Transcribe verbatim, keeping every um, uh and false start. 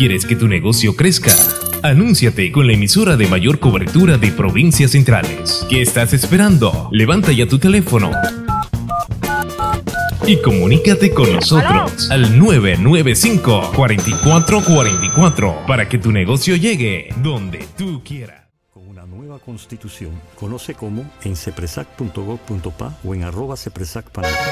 ¿Quieres que tu negocio crezca? Anúnciate con la emisora de mayor cobertura de provincias centrales. ¿Qué estás esperando? Levanta ya tu teléfono y comunícate con nosotros al nueve nueve cinco, cuatro cuatro cuatro cuatro para que tu negocio llegue donde tú quieras. Con una nueva constitución, conoce cómo en cepresac punto gov punto pa o en arroba cepresac panamá.